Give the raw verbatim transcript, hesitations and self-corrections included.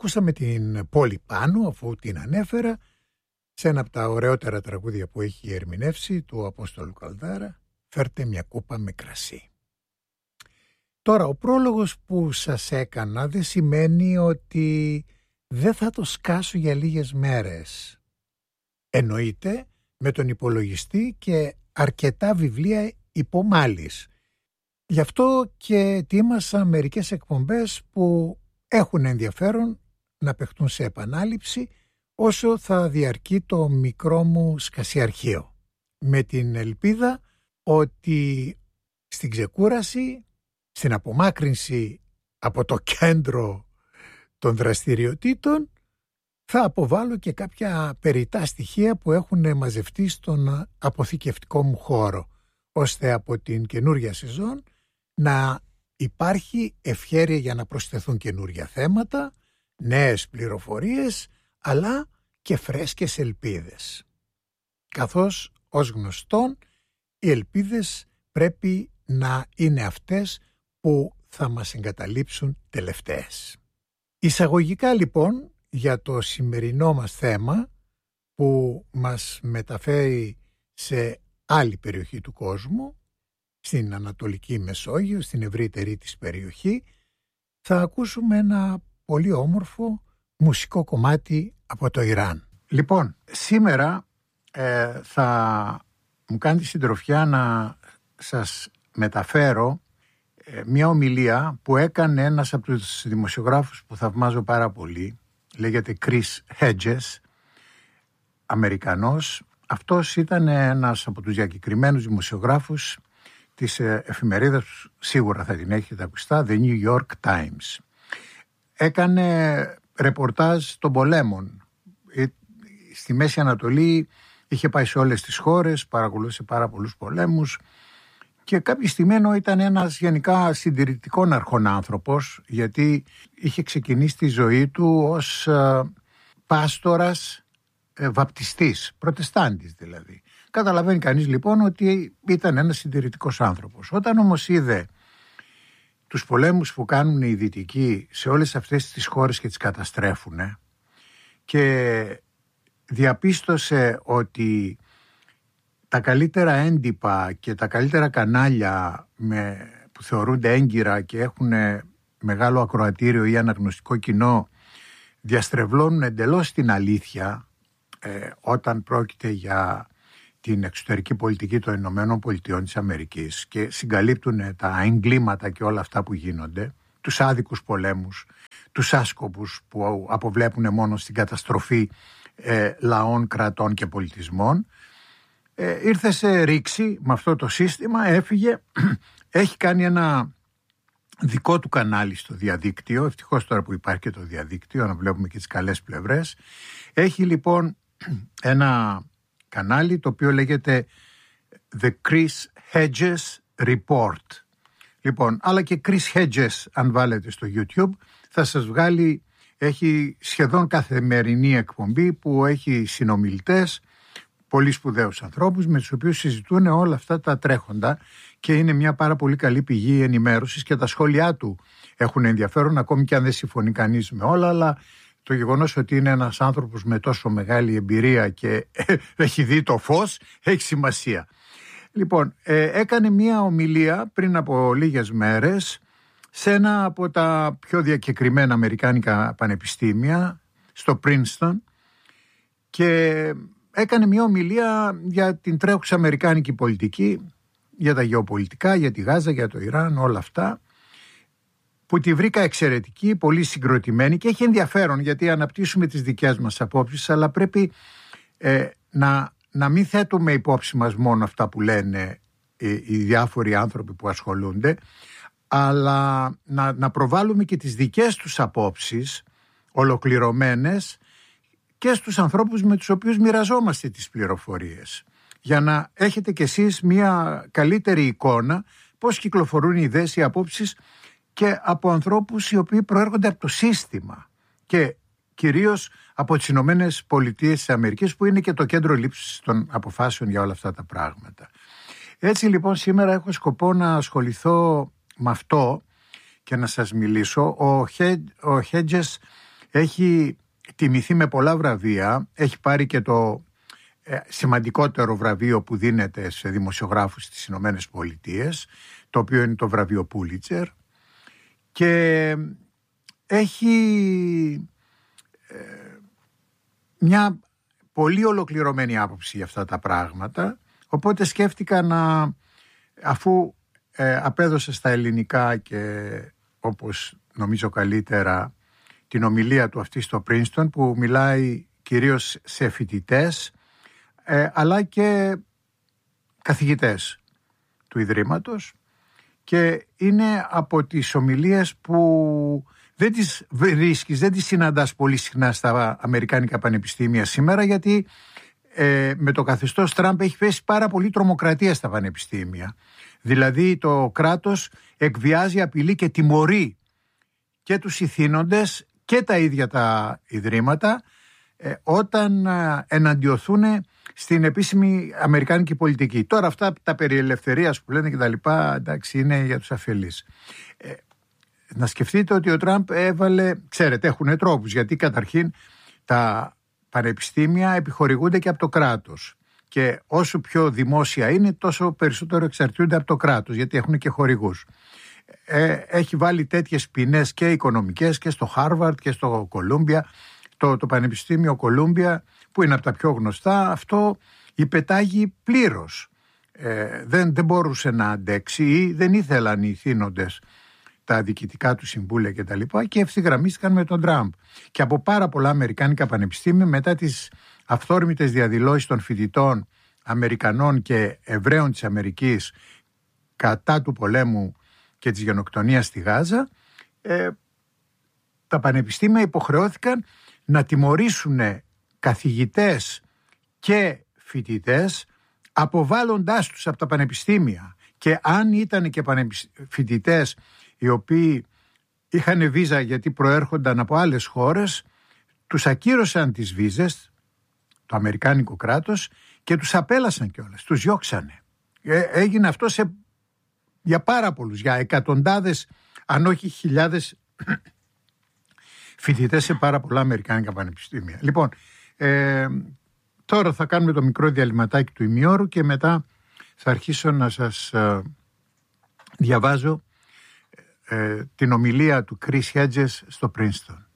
ακούσαμε την Πόλη Πάνου, αφού την ανέφερα, σε ένα από τα ωραιότερα τραγούδια που έχει ερμηνεύσει, του Απόστολου Καλδάρα, «Φέρτε μια κούπα με κρασί». Τώρα, ο πρόλογος που σας έκανα δεν σημαίνει ότι δεν θα το σκάσω για λίγες μέρες. Εννοείται με τον υπολογιστή και αρκετά βιβλία υπομάλης. Γι' αυτό και ετοίμασα μερικές εκπομπές που έχουν ενδιαφέρον να παιχτούν σε επανάληψη όσο θα διαρκεί το μικρό μου σκασιαρχείο. Με την ελπίδα ότι στην ξεκούραση, στην απομάκρυνση από το κέντρο των δραστηριοτήτων, θα αποβάλω και κάποια περιττά στοιχεία που έχουν μαζευτεί στον αποθηκευτικό μου χώρο, ώστε από την καινούρια σεζόν να υπάρχει ευχέρεια για να προσθεθούν καινούρια θέματα, νέες πληροφορίες, αλλά και φρέσκες ελπίδες. Καθώς, ως γνωστόν, οι ελπίδες πρέπει να είναι αυτές που θα μας εγκαταλείψουν τελευταίες. Εισαγωγικά λοιπόν για το σημερινό μας θέμα, που μας μεταφέρει σε άλλη περιοχή του κόσμου, στην Ανατολική Μεσόγειο, στην ευρύτερη της περιοχή, θα ακούσουμε ένα πολύ όμορφο μουσικό κομμάτι από το Ιράν. Λοιπόν, σήμερα ε, θα μου κάνει τη συντροφιά να σας μεταφέρω ε, μια ομιλία που έκανε ένας από τους δημοσιογράφους που θαυμάζω πάρα πολύ. Λέγεται Chris Hedges, Αμερικανός. Αυτός ήταν ένας από τους διακεκριμένους δημοσιογράφους της εφημερίδας, σίγουρα θα την έχετε ακουστά, The New York Times. Έκανε ρεπορτάζ των πολέμων. Στη Μέση Ανατολή είχε πάει σε όλες τις χώρες, παρακολούθησε πάρα πολλούς πολέμους και κάποια στιγμή, ενώ ήταν ένας γενικά συντηρητικών αρχών άνθρωπος, γιατί είχε ξεκινήσει τη ζωή του ως ε, πάστορας ε, βαπτιστής, προτεστάντης δηλαδή. Καταλαβαίνει κανείς λοιπόν ότι ήταν ένας συντηρητικός άνθρωπος. Όταν όμως είδε τους πολέμους που κάνουν οι Δυτικοί σε όλες αυτές τις χώρες και τις καταστρέφουν, και διαπίστωσε ότι τα καλύτερα έντυπα και τα καλύτερα κανάλια με, που θεωρούνται έγκυρα και έχουν μεγάλο ακροατήριο ή αναγνωστικό κοινό, διαστρεβλώνουν εντελώς την αλήθεια ε, όταν πρόκειται για την εξωτερική πολιτική των Ηνωμένων Πολιτειών της Αμερικής και συγκαλύπτουν τα εγκλήματα και όλα αυτά που γίνονται, τους άδικους πολέμους, τους άσκοπους που αποβλέπουν μόνο στην καταστροφή ε, λαών, κρατών και πολιτισμών. Ε, ήρθε σε ρήξη με αυτό το σύστημα, έφυγε, έχει κάνει ένα δικό του κανάλι στο διαδίκτυο, ευτυχώς τώρα που υπάρχει και το διαδίκτυο, να βλέπουμε και τις καλές πλευρές. Έχει λοιπόν ένα κανάλι το οποίο λέγεται The Chris Hedges Report. Λοιπόν, αλλά και Chris Hedges, αν βάλετε στο YouTube, θα σας βγάλει, έχει σχεδόν καθημερινή εκπομπή που έχει συνομιλητές, πολύ σπουδαίους ανθρώπους με τους οποίους συζητούν όλα αυτά τα τρέχοντα και είναι μια πάρα πολύ καλή πηγή ενημέρωσης και τα σχόλιά του έχουν ενδιαφέρον, ακόμη και αν δεν συμφωνεί κανείς με όλα, αλλά το γεγονός ότι είναι ένας άνθρωπος με τόσο μεγάλη εμπειρία και έχει δει το φως έχει σημασία. Λοιπόν, ε, έκανε μια ομιλία πριν από λίγες μέρες σε ένα από τα πιο διακεκριμένα αμερικάνικα πανεπιστήμια, στο Princeton, και έκανε μια ομιλία για την τρέχουσα αμερικάνικη πολιτική, για τα γεωπολιτικά, για τη Γάζα, για το Ιράν, όλα αυτά, που τη βρήκα εξαιρετική, πολύ συγκροτημένη και έχει ενδιαφέρον γιατί αναπτύσσουμε τις δικές μας απόψεις, αλλά πρέπει ε, να, να μην θέτουμε υπόψη μας μόνο αυτά που λένε οι, οι διάφοροι άνθρωποι που ασχολούνται, αλλά να, να προβάλλουμε και τις δικές τους απόψεις ολοκληρωμένες και στους ανθρώπους με τους οποίους μοιραζόμαστε τις πληροφορίες, για να έχετε κι εσείς μια καλύτερη εικόνα πώς κυκλοφορούν οι ιδέες, οι απόψεις και από ανθρώπους οι οποίοι προέρχονται από το σύστημα και κυρίως από τις Ηνωμένες Πολιτείες της Αμερικής, που είναι και το κέντρο λήψης των αποφάσεων για όλα αυτά τα πράγματα. Έτσι λοιπόν σήμερα έχω σκοπό να ασχοληθώ με αυτό και να σας μιλήσω. Ο, Hedges Έχει τιμηθεί με πολλά βραβεία, έχει πάρει και το ε, σημαντικότερο βραβείο που δίνεται σε δημοσιογράφους στις Ηνωμένες Πολιτείες, το οποίο είναι το βραβείο Πούλιτσερ, και έχει ε, μια πολύ ολοκληρωμένη άποψη για αυτά τα πράγματα, οπότε σκέφτηκα να, αφού ε, απέδωσε στα ελληνικά και όπως νομίζω καλύτερα την ομιλία του αυτή στο Princeton, που μιλάει κυρίως σε φοιτητές ε, αλλά και καθηγητές του Ιδρύματος, και είναι από τις ομιλίες που δεν τις βρίσκεις, δεν τις συναντάς πολύ συχνά στα αμερικάνικα πανεπιστήμια σήμερα, γιατί ε, με το καθεστώς Τραμπ έχει πέσει πάρα πολύ τρομοκρατία στα πανεπιστήμια. Δηλαδή το κράτος εκβιάζει, απειλεί και τιμωρεί και τους ηθήνοντες και τα ίδια τα ιδρύματα ε, όταν ε, εναντιωθούν στην επίσημη αμερικάνικη πολιτική. Τώρα αυτά τα περί ελευθερίας που λένε και τα λοιπά, εντάξει, είναι για τους αφελείς. Ε, να σκεφτείτε ότι ο Τραμπ έβαλε, ξέρετε, έχουν τρόπους, γιατί καταρχήν τα πανεπιστήμια επιχορηγούνται και από το κράτος. Και όσο πιο δημόσια είναι, τόσο περισσότερο εξαρτιούνται από το κράτος, γιατί έχουν και χορηγούς. Ε, έχει βάλει τέτοιες ποινές και οικονομικές και στο Χάρβαρντ και στο Κολούμπια. Το, το Πανεπιστήμιο Κολούμπια, που είναι από τα πιο γνωστά, αυτό υπετάγει πλήρως. Ε, δεν, δεν μπορούσε να αντέξει ή δεν ήθελαν οι θύνοντες τα διοικητικά του συμβούλια και τα λοιπά, και ευθυγραμμίστηκαν με τον Τραμπ. Και από πάρα πολλά αμερικάνικα πανεπιστήμια, μετά τις αυθόρμητες διαδηλώσεις των φοιτητών Αμερικανών και Εβραίων της Αμερικής κατά του πολέμου και της γενοκτονίας στη Γάζα, ε, τα πανεπιστήμια υποχρεώθηκαν να τιμωρήσουν καθηγητές και φοιτητές, αποβάλλοντάς τους από τα πανεπιστήμια. Και αν ήταν και φοιτητές οι οποίοι είχαν βίζα γιατί προέρχονταν από άλλες χώρες, τους ακύρωσαν τις βίζες, το αμερικάνικο κράτος, και τους απέλασαν κιόλας, τους διώξανε. Ε, έγινε αυτό σε, για πάρα πολλούς, για εκατοντάδες αν όχι χιλιάδες φοιτητές σε πάρα πολλά αμερικάνικα πανεπιστήμια. Λοιπόν, ε, τώρα θα κάνουμε το μικρό διαλυματάκι του ημιώρου και μετά θα αρχίσω να σας ε, διαβάζω ε, την ομιλία του Chris Hedges στο Princeton.